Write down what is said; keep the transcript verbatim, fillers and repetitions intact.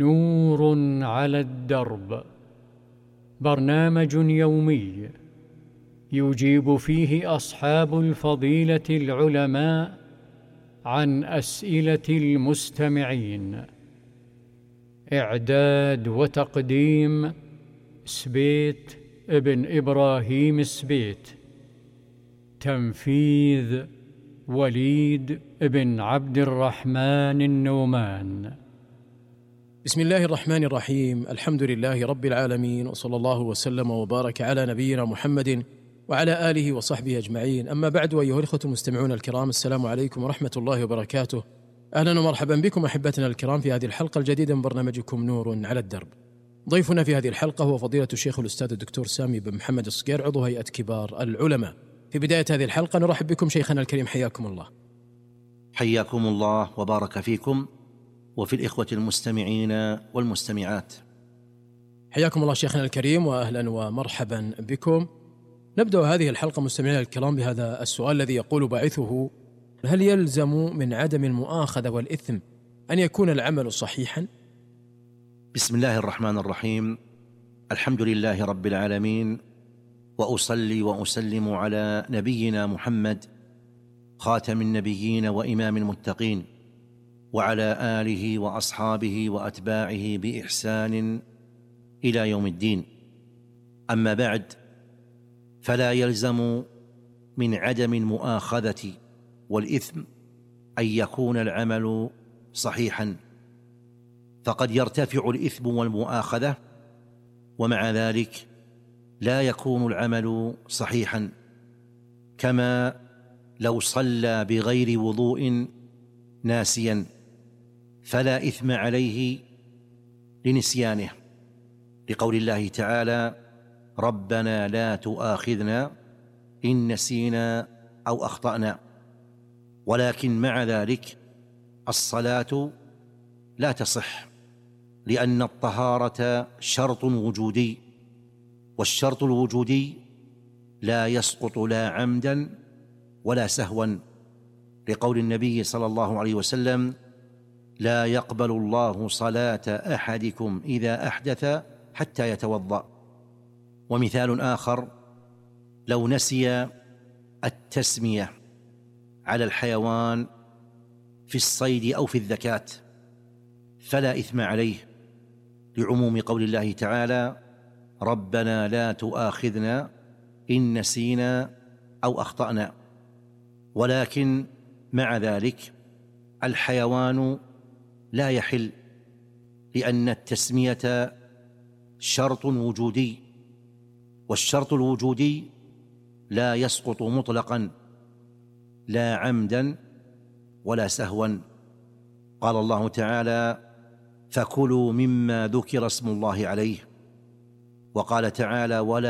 نور على الدرب، برنامج يومي يجيب فيه أصحاب الفضيلة العلماء عن أسئلة المستمعين. إعداد وتقديم سبيت ابن إبراهيم سبيت. تنفيذ وليد بن عبد الرحمن النومان. بسم الله الرحمن الرحيم. الحمد لله رب العالمين، وصلى الله وسلم وبارك على نبينا محمد وعلى آله وصحبه أجمعين. أما بعد، أيها الإخوة المستمعون الكرام، السلام عليكم ورحمة الله وبركاته. أهلا ومرحبا بكم أحبتنا الكرام في هذه الحلقة الجديدة من برنامجكم نور على الدرب. ضيفنا في هذه الحلقة هو فضيلة الشيخ الأستاذ الدكتور سامي بن محمد الصقير، عضو هيئة كبار العلماء. في بداية هذه الحلقة نرحب بكم شيخنا الكريم، حياكم الله. حياكم الله وبارك فيكم وفي الإخوة المستمعين والمستمعات. حياكم الله شيخنا الكريم، وأهلا ومرحبا بكم. نبدأ هذه الحلقة مستمعينا الكرام بهذا السؤال الذي يقول باعثه: هل يلزم من عدم المؤاخذة والإثم أن يكون العمل صحيحا؟ بسم الله الرحمن الرحيم. الحمد لله رب العالمين، وأصلي وأسلم على نبينا محمد خاتم النبيين وإمام المتقين، وعلى آله وأصحابه وأتباعه بإحسان إلى يوم الدين. أما بعد، فلا يلزم من عدم المؤاخذة والإثم أن يكون العمل صحيحا، فقد يرتفع الإثم والمؤاخذة ومع ذلك لا يكون العمل صحيحا، كما لو صلى بغير وضوء ناسيا فلا إثم عليه لنسيانه، لقول الله تعالى: ربنا لا تؤاخذنا إن نسينا أو أخطأنا. ولكن مع ذلك الصلاة لا تصح، لأن الطهارة شرط وجودي، والشرط الوجودي لا يسقط لا عمدا ولا سهوا، لقول النبي صلى الله عليه وسلم: لا يقبل الله صلاة أحدكم إذا أحدث حتى يتوضأ. ومثال آخر: لو نسي التسمية على الحيوان في الصيد أو في الذكاة فلا إثم عليه، لعموم قول الله تعالى: ربنا لا تؤاخذنا إن نسينا أو أخطأنا. ولكن مع ذلك الحيوان لا يحل، لأن التسمية شرط وجودي، والشرط الوجودي لا يسقط مطلقا لا عمدا ولا سهوا. قال الله تعالى: فكلوا مما ذكر اسم الله عليه. وقال تعالى: ولا